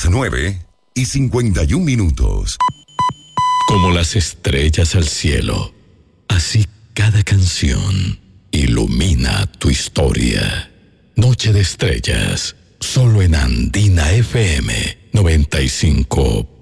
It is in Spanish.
Las 9:51. Como las estrellas al cielo, así cada canción ilumina tu historia. Noche de Estrellas, solo en Andina FM 95.1.